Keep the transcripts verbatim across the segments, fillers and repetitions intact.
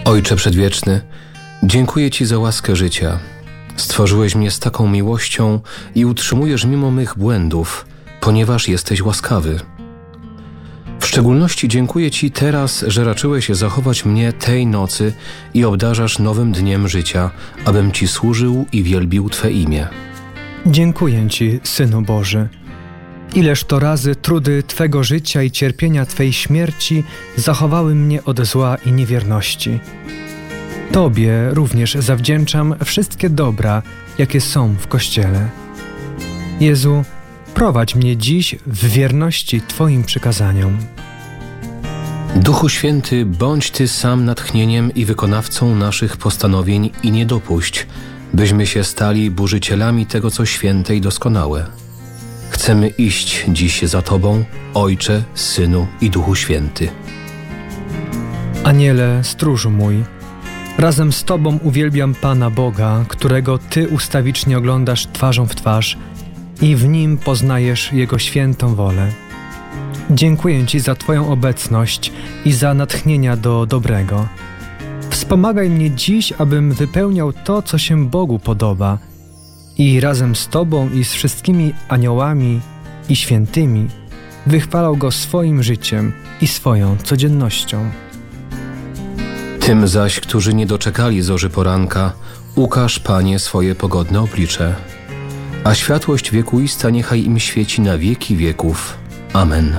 Ojcze Przedwieczny, dziękuję Ci za łaskę życia. Stworzyłeś mnie z taką miłością i utrzymujesz mimo mych błędów, ponieważ jesteś łaskawy. W szczególności dziękuję Ci teraz, że raczyłeś zachować mnie tej nocy i obdarzasz nowym dniem życia, abym Ci służył i wielbił Twe imię. Dziękuję Ci, Synu Boży. Ileż to razy trudy Twego życia i cierpienia Twej śmierci zachowały mnie od zła i niewierności. Tobie również zawdzięczam wszystkie dobra, jakie są w Kościele. Jezu, prowadź mnie dziś w wierności Twoim przykazaniom. Duchu Święty, bądź Ty sam natchnieniem i wykonawcą naszych postanowień i nie dopuść, byśmy się stali burzycielami tego, co święte i doskonałe. Chcemy iść dziś za Tobą, Ojcze, Synu i Duchu Święty. Aniele, stróżu mój, razem z Tobą uwielbiam Pana Boga, którego Ty ustawicznie oglądasz twarzą w twarz i w Nim poznajesz Jego świętą wolę. Dziękuję Ci za Twoją obecność i za natchnienia do dobrego. Wspomagaj mnie dziś, abym wypełniał to, co się Bogu podoba i razem z Tobą i z wszystkimi aniołami i świętymi wychwalał Go swoim życiem i swoją codziennością. Tym zaś, którzy nie doczekali zorzy poranka, ukaż, Panie, swoje pogodne oblicze, a światłość wiekuista niechaj im świeci na wieki wieków. Amen.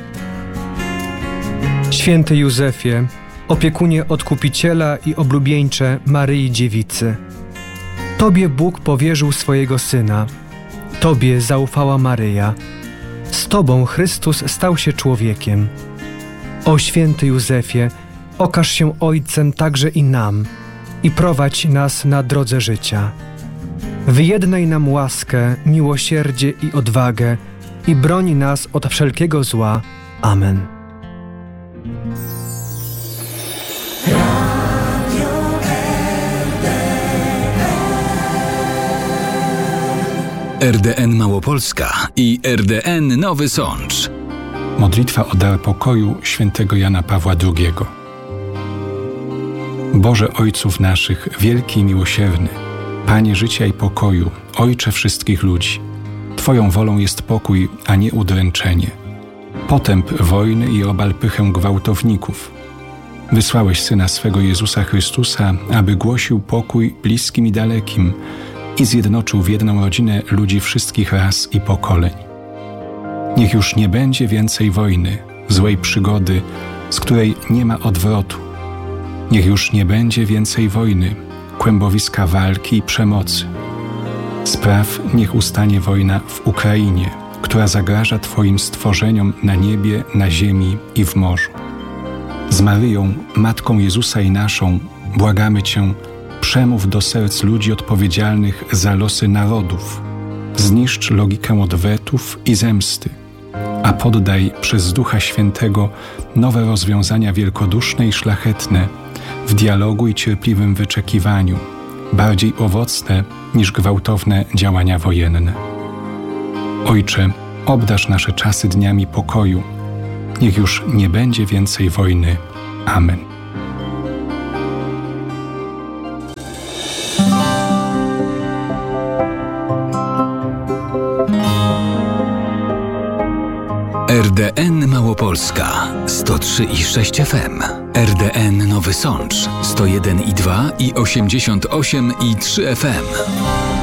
Święty Józefie, opiekunie Odkupiciela i oblubieńcze Maryi Dziewicy, Tobie Bóg powierzył swojego Syna, Tobie zaufała Maryja, z Tobą Chrystus stał się człowiekiem. O święty Józefie, okaż się Ojcem także i nam i prowadź nas na drodze życia. Wyjednaj nam łaskę, miłosierdzie i odwagę i broń nas od wszelkiego zła. Amen. R D N Małopolska i R D N Nowy Sącz. Modlitwa o dar pokoju świętego Jana Pawła drugiego. Boże Ojców naszych, wielki i miłosierny, Panie życia i pokoju, Ojcze wszystkich ludzi, Twoją wolą jest pokój, a nie udręczenie. Potęp wojny i obal pychę gwałtowników. Wysłałeś Syna swego Jezusa Chrystusa, aby głosił pokój bliskim i dalekim i zjednoczył w jedną rodzinę ludzi wszystkich ras i pokoleń. Niech już nie będzie więcej wojny, złej przygody, z której nie ma odwrotu. Niech już nie będzie więcej wojny, kłębowiska walki i przemocy. Spraw, niech ustanie wojna w Ukrainie, która zagraża Twoim stworzeniom na niebie, na ziemi i w morzu. Z Maryją, Matką Jezusa i naszą, błagamy Cię, przemów do serc ludzi odpowiedzialnych za losy narodów. Zniszcz logikę odwetów i zemsty, a poddaj przez Ducha Świętego nowe rozwiązania wielkoduszne i szlachetne w dialogu i cierpliwym wyczekiwaniu, bardziej owocne niż gwałtowne działania wojenne. Ojcze, obdarz nasze czasy dniami pokoju. Niech już nie będzie więcej wojny. Amen. R D N Małopolska sto trzy i sześć F M, R D N Nowy Sącz sto jeden i dwa i osiemdziesiąt osiem i trzy F M.